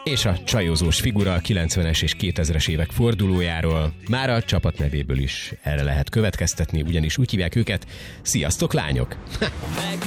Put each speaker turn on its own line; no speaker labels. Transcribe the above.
és a csajozós figura a 90-es és 2000-es évek fordulójáról. Már a csapat nevéből is erre lehet következtetni, ugyanis úgy hívják őket, sziasztok lányok!